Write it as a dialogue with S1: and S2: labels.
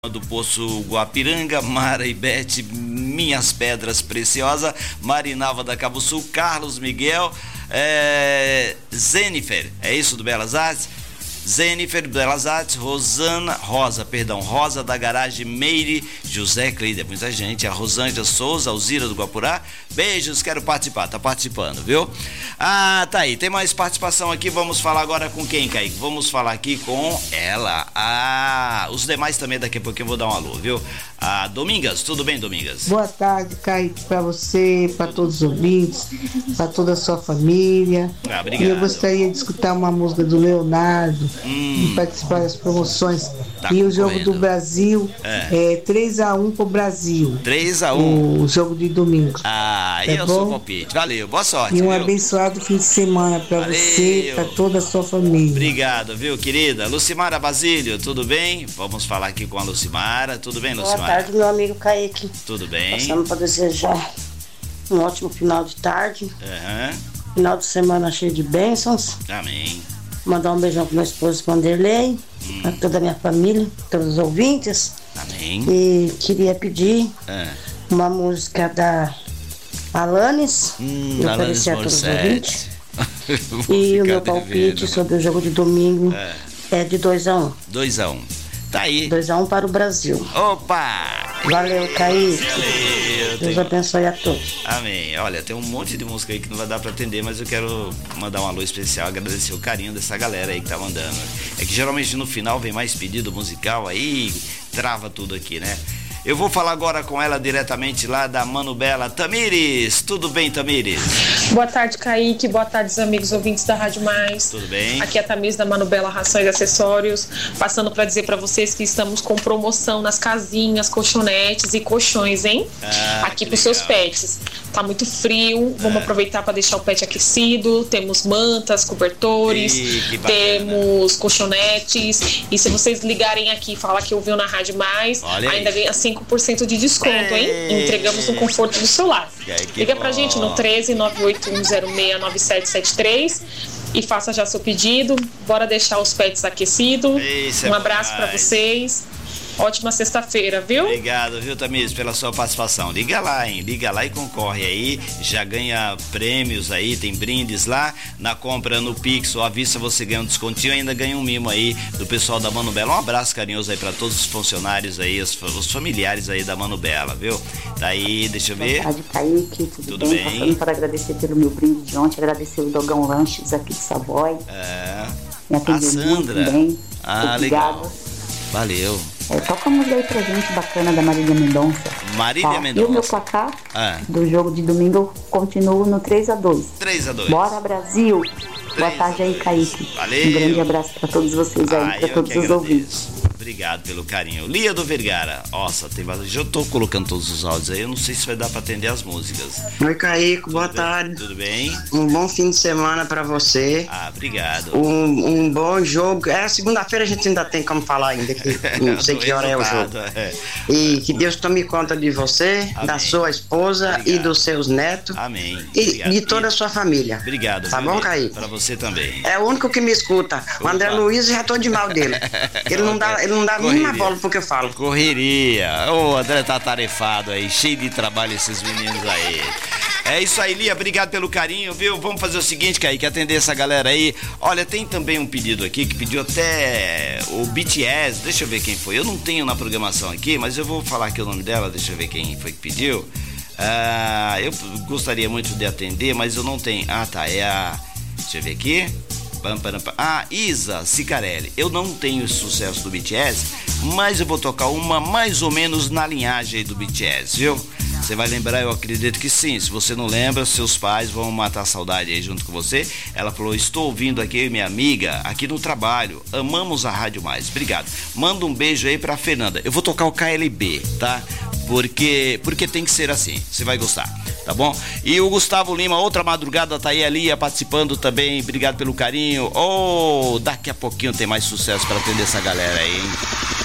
S1: do Poço Guapiranga, Mara e Bete, Minhas Pedras Preciosas, Marinalva da Cabo Sul, Carlos Miguel, Zenifer, é isso do Belas Artes? Zenifer Belas Artes, Rosa da Garagem Meire, José Cleide, muita gente, a Rosângela Souza, Alzira do Guapurá, beijos, quero participar, tá participando, viu? Ah, tá aí, tem mais participação aqui, vamos falar agora com quem, Kaique? Vamos falar aqui com ela, os demais também daqui a pouquinho eu vou dar um alô, viu? A Domingas, tudo bem, Domingas?
S2: Boa tarde, Kaique, para você, para todos os ouvintes, para toda a sua família.
S1: Obrigado.
S2: E eu gostaria de escutar uma música do Leonardo, de participar das promoções.
S1: Tá
S2: e o jogo do Brasil é 3-1 pro Brasil.
S1: 3-1.
S2: O jogo de domingo.
S1: Ah, e eu sou o palpite. Valeu, boa sorte.
S2: E um
S1: viu?
S2: abençoado fim de semana para você, para toda a sua família.
S1: Obrigado, viu, querida? Lucimara Basílio, tudo bem? Vamos falar aqui com a Lucimara. Tudo bem, Lucimara?
S3: Boa tarde, meu amigo Kaique.
S1: Tudo bem?
S3: Passando para desejar um ótimo final de tarde. Final de semana cheio de bênçãos.
S1: Amém.
S3: Mandar um beijão pro meu esposo Vanderlei, a toda a minha família, todos os ouvintes.
S1: Amém.
S3: E queria pedir uma música da Alanis, eu oferecer a todos os ouvintes. E o meu palpite sobre o jogo de domingo é de 2-1.
S1: 2-1. Tá aí.
S3: 2-1 para o Brasil.
S1: Opa!
S3: Valeu, Kaique.
S1: Valeu.
S3: Deus abençoe a todos.
S1: Amém. Olha, tem um monte de música aí que não vai dar pra atender, mas eu quero mandar um alô especial, agradecer o carinho dessa galera aí que tá mandando. É que geralmente no final vem mais pedido musical aí, trava tudo aqui, né? Eu vou falar agora com ela diretamente lá da Mano Bela. Tamires, tudo bem, Tamires?
S4: Boa tarde, Kaique. Boa tarde, amigos ouvintes da Rádio Mais.
S1: Tudo bem?
S4: Aqui é a Tamires da Mano Bela Rações e Acessórios, passando para dizer para vocês que estamos com promoção nas casinhas, colchonetes e colchões, hein? Aqui para os seus pets. Tá muito frio, vamos aproveitar para deixar o pet aquecido. Temos mantas, cobertores, temos colchonetes. E se vocês ligarem aqui e falar que ouviu na Rádio Mais, ainda ganha 5% de desconto, hein? Entregamos no conforto do seu lar. Liga pra gente no 13-98106-9773 e faça já seu pedido. Bora deixar os pets aquecidos. Um abraço pra vocês. Ótima sexta-feira, viu?
S1: Obrigado, viu, Tamires, pela sua participação. Liga lá, hein? Liga lá e concorre aí. Já ganha prêmios aí, tem brindes lá. Na compra no Pix ou à vista você ganha um descontinho, ainda ganha um mimo aí do pessoal da Mano Bela. Um abraço carinhoso aí pra todos os funcionários aí, os familiares aí da Mano Bela, viu? Tá aí, deixa eu ver.
S5: Boa tarde, Kaique, tudo bem? Passando para agradecer pelo meu brinde de ontem, agradecer o Dogão Lanches aqui de Savoy. Me atendeu muito bem.
S1: Obrigado. Legal. Valeu.
S5: Toca uma música aí pra gente bacana da Marília Mendonça.
S1: Marília Mendonça.
S5: E o meu placar do jogo de domingo eu continuo no 3-2.
S1: 3-2.
S5: Bora, Brasil! Boa tarde aí, Kaique.
S1: Valeu.
S5: Um grande abraço pra todos vocês aí, pra todos os ouvintes.
S1: Obrigado pelo carinho. Lia do Vergara. Nossa, tem bastante. Eu tô colocando todos os áudios aí. Eu não sei se vai dar pra atender as músicas.
S6: Oi, Kaique. Boa tarde.
S1: Tudo bem?
S6: Um bom fim de semana pra você.
S1: Obrigado.
S6: Um bom jogo. Segunda-feira a gente ainda tem como falar ainda. Que não sei que hora é o jogo. E que Deus tome conta de você, da sua esposa e dos seus netos.
S1: Amém.
S6: E de toda a sua família.
S1: Obrigado.
S6: Tá bom, Kaique?
S1: Pra você também.
S6: É o único que me escuta. O André Luiz, já tô de mal dele. Ele não dá nenhuma bola porque eu falo.
S1: Correria. O André tá tarefado aí, cheio de trabalho esses meninos aí. É isso aí, Lia, obrigado pelo carinho, viu? Vamos fazer o seguinte, Kaique, atender essa galera aí. Olha, tem também um pedido aqui que pediu até o BTS, deixa eu ver quem foi. Eu não tenho na programação aqui, mas eu vou falar aqui o nome dela, deixa eu ver quem foi que pediu. Eu gostaria muito de atender, mas eu não tenho. Deixa eu ver aqui. Isa Cicarelli. Eu não tenho sucesso do BTS, mas eu vou tocar uma mais ou menos na linhagem do BTS, viu? Você vai lembrar, eu acredito que sim. Se você não lembra, seus pais vão matar a saudade aí junto com você. Ela falou, estou ouvindo aqui, minha amiga, aqui no trabalho. Amamos a Rádio Mais. Obrigado. Manda um beijo aí pra Fernanda. Eu vou tocar o KLB, tá? Porque tem que ser assim. Você vai gostar, tá bom? E o Gustavo Lima, outra madrugada, tá aí ali participando também. Obrigado pelo carinho. Daqui a pouquinho tem mais sucesso pra atender essa galera aí, hein?